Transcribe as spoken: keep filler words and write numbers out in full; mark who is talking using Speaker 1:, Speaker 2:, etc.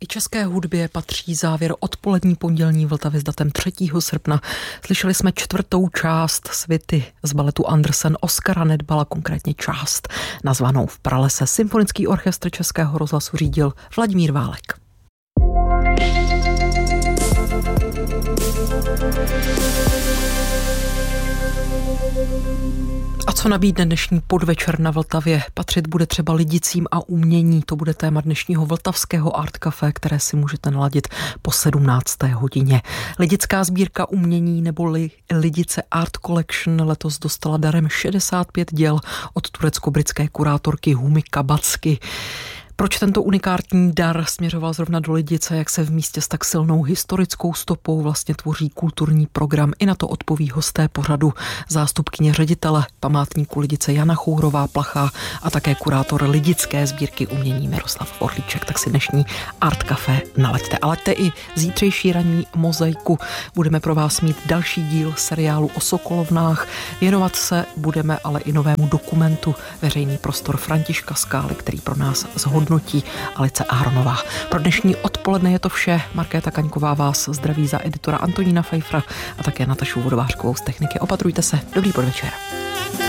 Speaker 1: české hudbě patří závěr odpolední pondělní Vltavy s datem třetího srpna. Slyšeli jsme čtvrtou část svity z baletu Andersen Oskara Nedbala, konkrétně část nazvanou V pralese. Symfonický orchestr Českého rozhlasu řídil Vladimír Válek. A co nabídne dnešní podvečer na Vltavě? Patřit bude třeba lidicím a umění. To bude téma dnešního vltavského Art Café, které si můžete naladit po sedmnácté hodině. Lidická sbírka umění neboli Lidice Art Collection letos dostala darem šedesát pět děl od turecko-britské kurátorky Humi Kabacky. Proč tento unikátní dar směřoval zrovna do Lidice, jak se v místě s tak silnou historickou stopou vlastně tvoří kulturní program, i na to odpoví hosté pořadu, zástupkyně ředitele památníku Lidice Jana Chourová Plachá a také kurátor lidické sbírky umění Miroslav Orlíček. Tak si dnešní Art Café nalaďte. A laďte i zítřejší ranní mozaiku. Budeme pro vás mít další díl seriálu o Sokolovnách. Věnovat se budeme ale i novému dokumentu Veřejný prostor Františka Skály, který pro nás zhodnotí notí Alice Aharonová. Pro dnešní odpoledne je to vše. Markéta Kaňková vás zdraví za editora Antonína Pfeiffera a také Natašu Vodovářkovou z techniky. Opatrujte se. Dobrý podvečer.